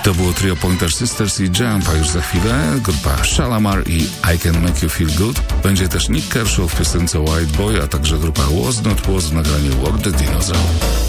To było trio Pointer Sisters i Jump, a już za chwilę grupa Shalamar i I Can Make You Feel Good. Będzie też Nick Kershaw w piosence White Boy, a także grupa Was Not Was w nagraniu Walk the Dinosaur.